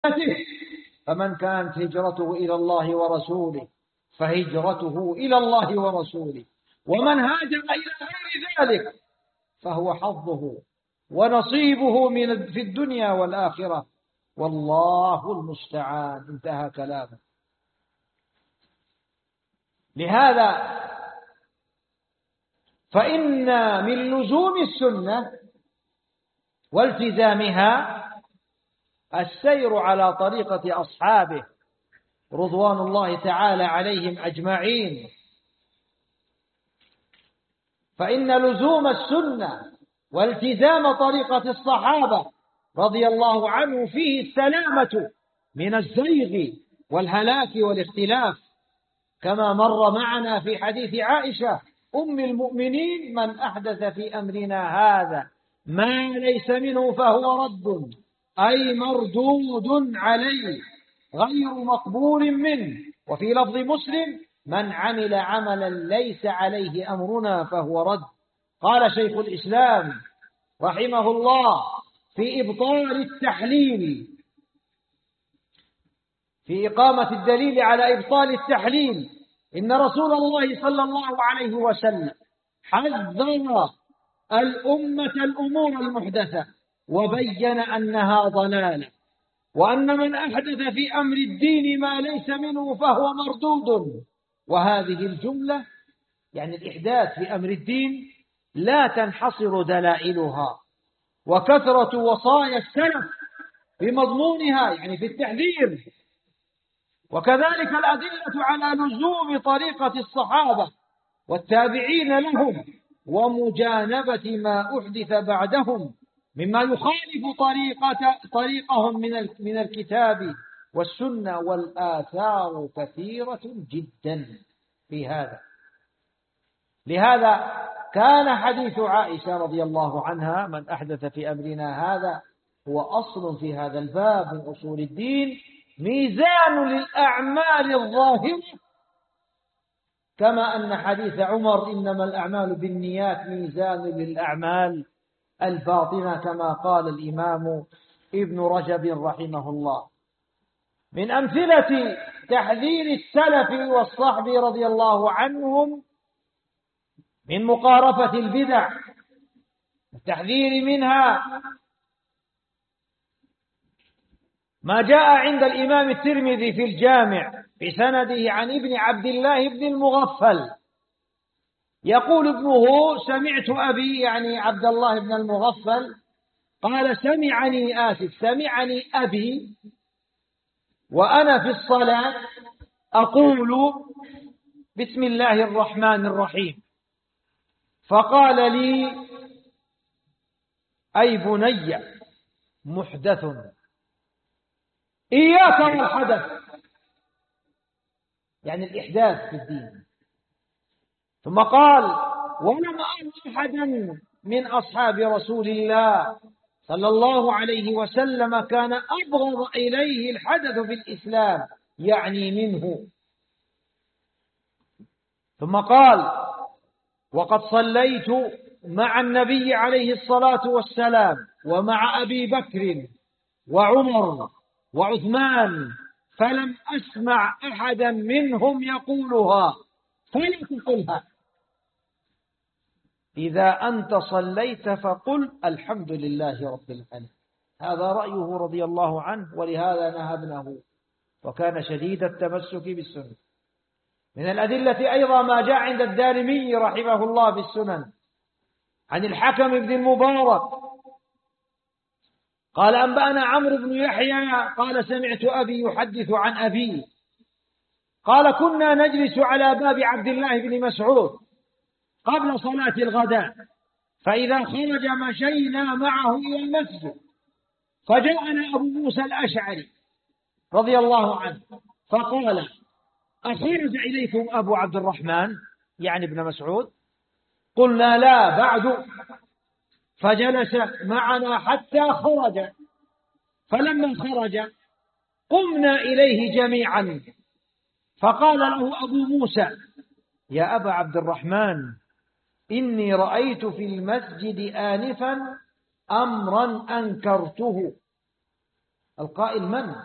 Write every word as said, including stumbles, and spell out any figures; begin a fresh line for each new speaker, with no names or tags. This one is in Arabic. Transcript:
فمن كانت هجرته إلى الله ورسوله فهجرته إلى الله ورسوله، ومن هاجر إلى غير ذلك فهو حظه ونصيبه من في الدنيا والآخرة، والله المستعان. انتهى كلامه. لهذا فإن من لزوم السنة والتزامها السير على طريقة أصحابه رضوان الله تعالى عليهم أجمعين. فإن لزوم السنة والتزام طريقة الصحابة رضي الله عنه فيه السلامة من الزيغ والهلاك والاختلاف، كما مر معنا في حديث عائشة أم المؤمنين: من أحدث في أمرنا هذا ما ليس منه فهو رد، أي مردود عليه غير مقبول منه. وفي لفظ مسلم: من عمل عملا ليس عليه أمرنا فهو رد. قال شيخ الإسلام رحمه الله في إبطال التحليل، في إقامة الدليل على إبطال التحليل: إن رسول الله صلى الله عليه وسلم حذر الأمة الأمور المحدثة وبين أنها ضلالة، وأن من أحدث في أمر الدين ما ليس منه فهو مردود. وهذه الجملة يعني الإحداث في أمر الدين لا تنحصر دلائلها وكثرة وصايا السلف في مضمونها، يعني في التحذير، وكذلك الأدلة على لزوم طريقة الصحابة والتابعين لهم ومجانبة ما أحدث بعدهم مما يخالف طريقة طريقهم من من الكتاب والسنة، والآثار كثيرة جدا في هذا. لهذا كان حديث عائشة رضي الله عنها: من أحدث في أمرنا هذا، هو أصل في هذا الباب من أصول الدين، ميزان للأعمال الظاهرة، كما أن حديث عمر: إنما الأعمال بالنيات، ميزان للأعمال الباطنة، كما قال الإمام ابن رجب رحمه الله. من أمثلة تحذير السلف والصحب رضي الله عنهم من مقارفة البدع، التحذير منها، ما جاء عند الإمام الترمذي في الجامع بسنده عن ابن عبد الله بن المغفل يقول ابنه: سمعت أبي، يعني عبد الله بن المغفل، قال: سمعني آسف سمعني أبي وأنا في الصلاة أقول بسم الله الرحمن الرحيم، فقال لي: أي بني محدث، إياك والحدث، يعني الإحداث في الدين. ثم قال: ولم أر أحدا من أصحاب رسول الله صلى الله عليه وسلم كان أبغض إليه الحدث في الإسلام، يعني منه. ثم قال: وقد صليت مع النبي عليه الصلاة والسلام ومع أبي بكر وعمر وعثمان، فلم أسمع أحدا منهم يقولها، فلا تقلها. إذا أنت صليت فقل الحمد لله رب العالمين. هذا رأيه رضي الله عنه، ولهذا نهى ابنه، وكان شديد التمسك بالسنة. من الأدلة أيضا ما جاء عند الدارمي رحمه الله في السنن عن الحكم بن المبارك قال: أنبأنا عمرو بن يحيى قال: سمعت أبي يحدث عن أبيه قال: كنا نجلس على باب عبد الله بن مسعود قبل صلاة الغداء، فإذا خرج مشينا معه إلى المسجد، فجاءنا أبو موسى الأشعري رضي الله عنه فقال: أخرج إليكم أبو عبد الرحمن، يعني ابن مسعود؟ قلنا: لا بعد. فجلس معنا حتى خرج، فلما خرج قمنا إليه جميعا، فقال له أبو موسى: يا أبا عبد الرحمن، إني رأيت في المسجد آنفا أمرا أنكرته. القائل من؟